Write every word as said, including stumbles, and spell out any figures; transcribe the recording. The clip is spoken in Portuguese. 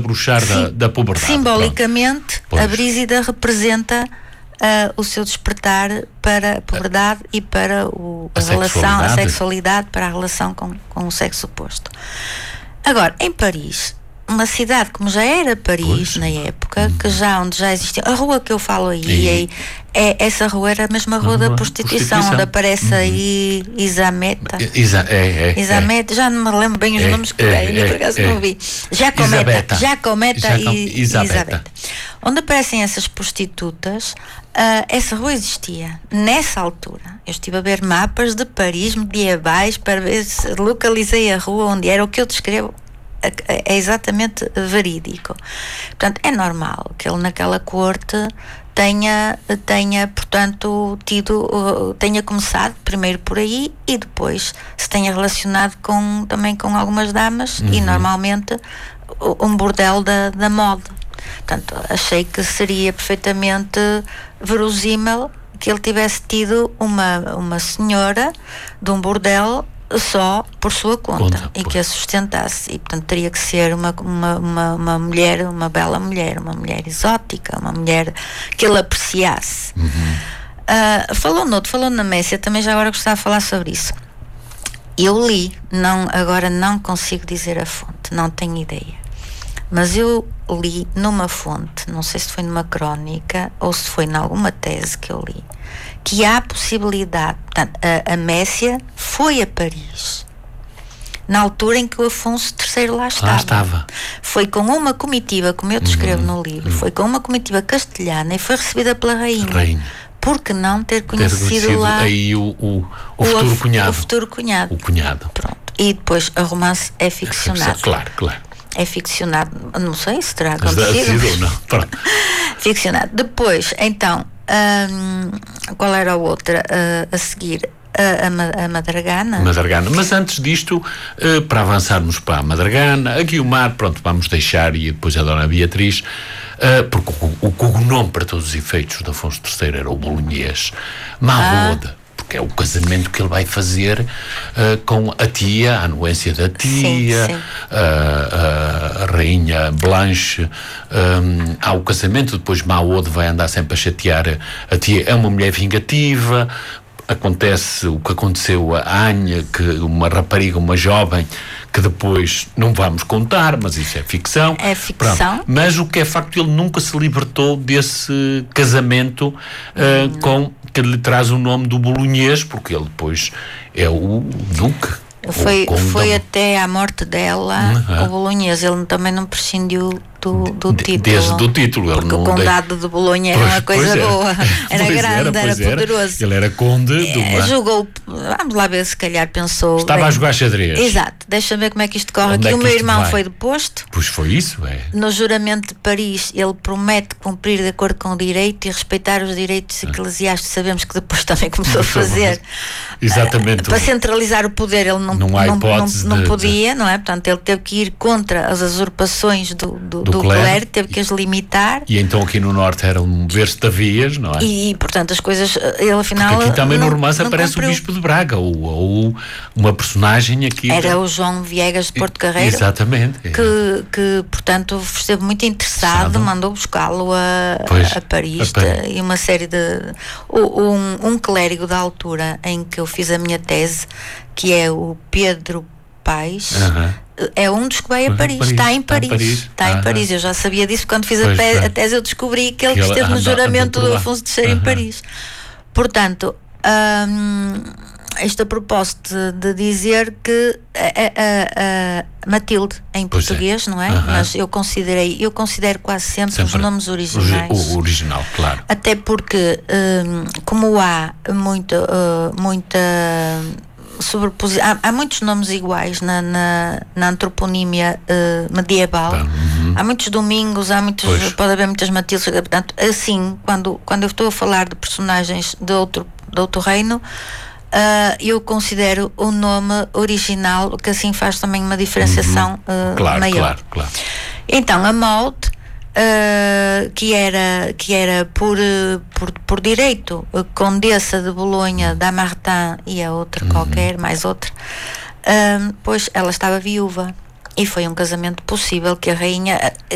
desabrochar Sim, da, da puberdade. simbolicamente, a Brígida representa uh, o seu despertar para a puberdade a, e para o, a, a relação, a sexualidade, para a relação com, com o sexo oposto. Agora, em Paris, uma cidade como já era Paris, pois, na época, uhum. que já, onde já existia, a rua que eu falo aí, e... é, essa rua era a mesma rua, rua da prostituição, prostituição, onde aparece uhum. aí Isameta. Isa, é, é, Isameta, é. já não me lembro bem os é, nomes que é, é, por acaso é, não vi. Jacometa, Jacometa e Isabeta. Onde aparecem essas prostitutas, uh, essa rua existia. Nessa altura, eu estive a ver mapas de Paris medievais para ver se localizei a rua onde era. O que eu descrevo é exatamente verídico. Portanto, é normal que ele naquela corte tenha, tenha portanto, tido, tenha começado primeiro por aí e depois se tenha relacionado com, também com algumas damas uhum. e normalmente um bordel da, da moda. Portanto, achei que seria perfeitamente verosímil que ele tivesse tido uma, uma senhora de um bordel só por sua conta, conta e por... que a sustentasse, e portanto teria que ser uma, uma, uma, uma mulher, uma bela mulher, uma mulher exótica, uma mulher que ele apreciasse. Uhum. Uh, falou no outro, falou na Messia, também já agora gostava de falar sobre isso. Eu li, não, agora não consigo dizer a fonte, não tenho ideia, mas eu li numa fonte, não sei se foi numa crónica ou se foi em alguma tese que eu li, que há possibilidade, portanto, a, a Messia foi a Paris na altura em que o Afonso terceiro lá estava. Lá estava. Foi com uma comitiva, como eu descrevo uhum. no livro, uhum. foi com uma comitiva castelhana e foi recebida pela rainha. rainha. Por que não ter conhecido, ter conhecido lá aí o, o, o, o futuro af, cunhado. O futuro cunhado. O cunhado. Pronto. E depois a romance é ficcionado. É claro, claro. É ficcionado. Não sei se terá acontecido. Ou não. Pronto. Ficcionado. Depois, então, hum, qual era a outra uh, a seguir? A, a, a Madragana. Madragana. Mas antes disto, uh, para avançarmos para a Madragana, a Guiomar, pronto, vamos deixar, e depois a Dona Beatriz, uh, porque o, o cognome para todos os efeitos de Afonso terceiro era o Bolonhês. Marode. Ah. Porque é o casamento que ele vai fazer uh, com a tia, a anuência da tia, sim, sim. Uh, uh, a rainha Blanche. Um, há o casamento, depois Maode vai andar sempre a chatear a tia, é uma mulher vingativa. Acontece o que aconteceu a Anya, que uma rapariga, uma jovem, que depois não vamos contar, mas isso é ficção. É ficção. Pronto. Mas o que é facto, ele nunca se libertou desse casamento uh, com, que lhe traz o nome do Bolonhês, porque ele depois é o Duque. Foi, foi até à morte dela uhum. o Bolonhês. Ele também não prescindiu do, do de, título. Desde do título. Porque ele o condado de, de Bolonha era pois, uma coisa boa. Era pois grande, era, era poderoso. Era. Ele era conde de uma... Jogou, vamos lá ver, se calhar pensou... Estava bem, a jogar xadrez. Exato. Deixa-me ver como é que isto corre. Aqui é o meu irmão vai? foi deposto. Pois foi isso, é. No juramento de Paris, ele promete cumprir de acordo com o direito e respeitar os direitos ah. eclesiásticos. Sabemos que depois também começou a fazer. Exatamente. Uh, para centralizar o poder, ele não, não, há não, não, não de, podia, de... não é? Portanto, ele teve que ir contra as usurpações do, do, do, do clero, teve que as limitar. E então aqui no norte era um berço de avias, não é? E, portanto, as coisas, ele afinal... Porque aqui também não, no romance aparece cumpriu. o Bispo de Braga, ou, ou uma personagem aqui... Era de... o João Viegas de Porto Carreiro. Exatamente. Que, é. que portanto, esteve muito interessado, Sabe. mandou buscá-lo a, pois, a Paris, a Paris. E uma série de... Um, um clérigo da altura em que eu fiz a minha tese, que é o Pedro Paes, uh-huh. é um dos que vai a Paris. Paris. Está em Paris. Está em Paris. Está uh-huh. em Paris. Eu já sabia disso quando fiz a, pe- a tese. Eu descobri que ele que esteve anda, no juramento do Afonso terceiro uh-huh. em Paris. Portanto, hum, isto a propósito de, de dizer que a, a, a Matilde em pois português, é. não é? Uh-huh. Mas eu considerei, eu considero quase sempre, sempre os nomes originais. O, o original, claro. Até porque, hum, como há muita, uh, muita sobreposi- há, há muitos nomes iguais na, na, na antroponímia uh, medieval. Uhum. Há muitos Domingos, há muitos, pois. pode haver muitas Matildes. Portanto, assim, quando, quando eu estou a falar de personagens de outro, de outro reino, uh, eu considero o nome original, que assim faz também uma diferenciação uhum. uh, claro, maior. Claro, claro. Então, a Maud, Uh, que era, que era por, por, por direito uh, Condessa de Bolonha, da Martin e a outra uhum. qualquer, mais outra, uh, pois ela estava viúva e foi um casamento possível que a rainha